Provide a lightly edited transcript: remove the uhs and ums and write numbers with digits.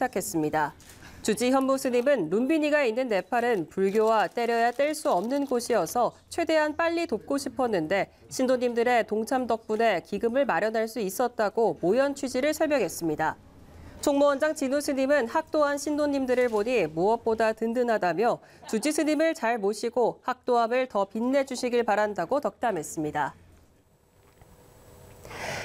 부탁했습니다. 주지 현무 스님은 룸비니가 있는 네팔은 불교와 때려야 뗄 수 없는 곳이어서 최대한 빨리 돕고 싶었는데 신도님들의 동참 덕분에 기금을 마련할 수 있었다고 모연 취지를 설명했습니다. 총무원장 진우 스님은 학도한 신도님들을 보니 무엇보다 든든하다며 주지 스님을 잘 모시고 학도함을 더 빛내주시길 바란다고 덕담했습니다.